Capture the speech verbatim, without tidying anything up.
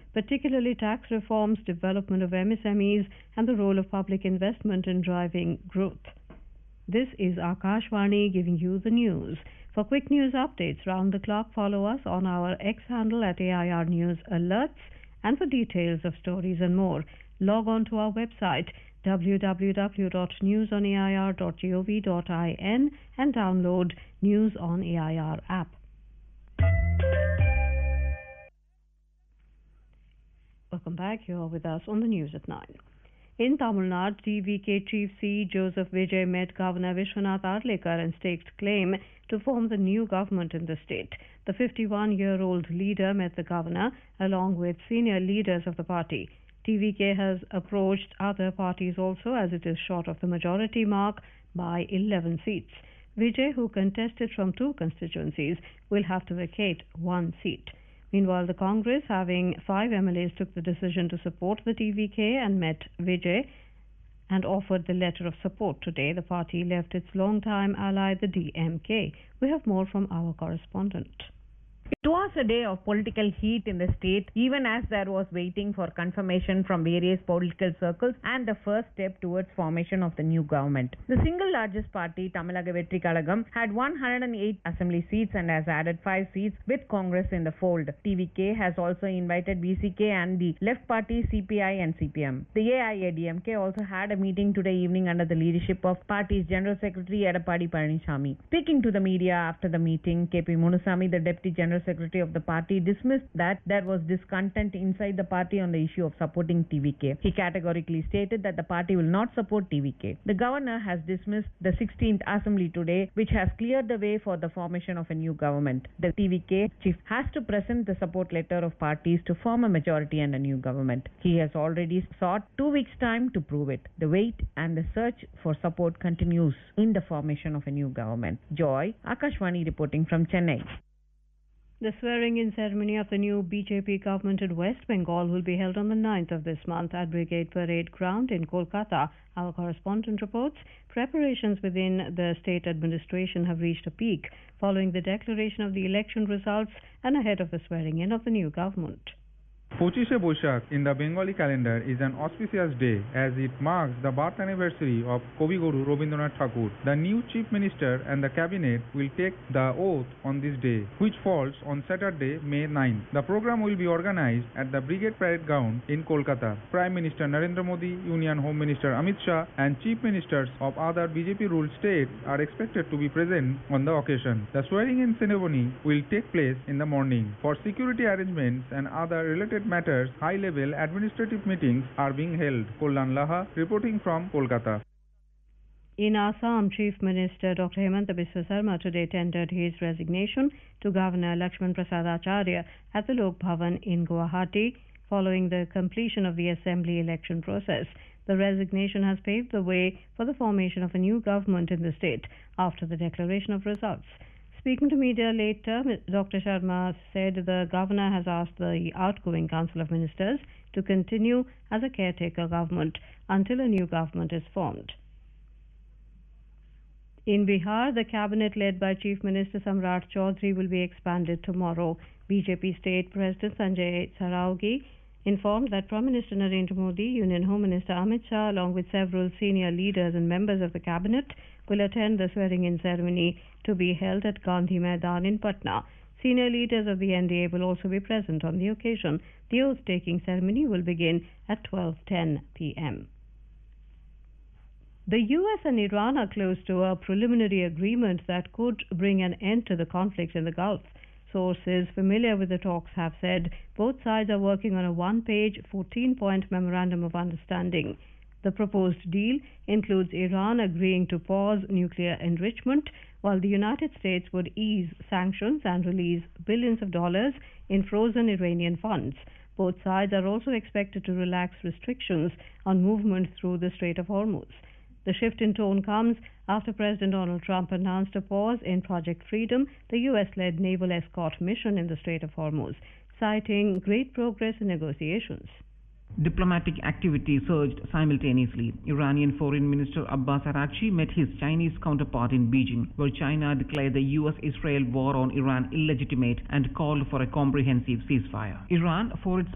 particularly tax reforms, development of M S M Es, and the role of public investment in driving growth. This is Akashvani giving you the news. For quick news updates round the clock, follow us on our X handle at A I R News Alerts, and for details of stories and more, log on to our website w w w dot news on a i r dot gov dot in and download News on A I R app. Welcome back. You're with us on the news at nine. In Tamil Nadu, T V K Chief C Joseph Vijay met Governor Vishwanath Arlekar and staked claim to form the new government in the state. The fifty-one-year-old leader met the governor along with senior leaders of the party. T V K has approached other parties also, as it is short of the majority mark by eleven seats. Vijay, who contested from two constituencies, will have to vacate one seat. Meanwhile, the Congress, having five M L As, took the decision to support the T V K and met Vijay and offered the letter of support. Today, the party left its long-time ally, the D M K. We have more from our correspondent. It was a day of political heat in the state, even as there was waiting for confirmation from various political circles and the first step towards formation of the new government. The single largest party, Tamilaka Vetri Kalagam, had one hundred eight assembly seats and has added five seats with Congress in the fold. T V K has also invited B C K and the left party C P I and C P M. The A I A D M K also had a meeting today evening under the leadership of party's General Secretary Edappadi Palaniswamy. Speaking to the media after the meeting, K P Munusamy, the Deputy General Secretary of the party, dismissed that there was discontent inside the party on the issue of supporting T V K. He categorically stated that the party will not support T V K. The governor has dismissed the sixteenth assembly today, which has cleared the way for the formation of a new government. The T V K chief has to present the support letter of parties to form a majority and a new government. He has already sought two weeks' time to prove it. The wait and the search for support continues in the formation of a new government. Joy, Akashvani reporting from Chennai. The swearing-in ceremony of the new B J P government in West Bengal will be held on the ninth of this month at Brigade Parade Ground in Kolkata. Our correspondent reports preparations within the state administration have reached a peak following the declaration of the election results and ahead of the swearing-in of the new government. Pochishe Boishakh in the Bengali calendar is an auspicious day as it marks the birth anniversary of Kavi Guru Rabindranath Thakur. The new Chief Minister and the Cabinet will take the oath on this day, which falls on Saturday, May ninth. The program will be organized at the Brigade Parade Ground in Kolkata. Prime Minister Narendra Modi, Union Home Minister Amit Shah and Chief Ministers of other B J P-ruled states are expected to be present on the occasion. The swearing-in ceremony will take place in the morning. For security arrangements and other related matters, high-level administrative meetings are being held. Kollan Laha reporting from Kolkata. In Assam, Chief Minister Doctor Hemanta Biswa Sarma today tendered his resignation to Governor Lakshman Prasad Acharya at the Lok Bhavan in Guwahati following the completion of the assembly election process. The resignation has paved the way for the formation of a new government in the state after the declaration of results. Speaking to media later, Doctor Sharma said the governor has asked the outgoing Council of Ministers to continue as a caretaker government until a new government is formed. In Bihar, the cabinet led by Chief Minister Samrat Chaudhary will be expanded tomorrow. B J P State President Sanjay Saraugi informed that Prime Minister Narendra Modi, Union Home Minister Amit Shah, along with several senior leaders and members of the cabinet, will attend the swearing-in ceremony to be held at Gandhi Maidan in Patna. Senior leaders of the N D A will also be present on the occasion. The oath-taking ceremony will begin at twelve ten p m The U S and Iran are close to a preliminary agreement that could bring an end to the conflict in the Gulf. Sources familiar with the talks have said both sides are working on a one-page, fourteen-point memorandum of understanding. The proposed deal includes Iran agreeing to pause nuclear enrichment, while the United States would ease sanctions and release billions of dollars in frozen Iranian funds. Both sides are also expected to relax restrictions on movement through the Strait of Hormuz. The shift in tone comes after President Donald Trump announced a pause in Project Freedom, the U S-led naval escort mission in the Strait of Hormuz, citing great progress in negotiations. Diplomatic activity surged simultaneously. Iranian Foreign Minister Abbas Araghchi met his Chinese counterpart in Beijing, where China declared the U S-Israel war on Iran illegitimate and called for a comprehensive ceasefire. Iran, for its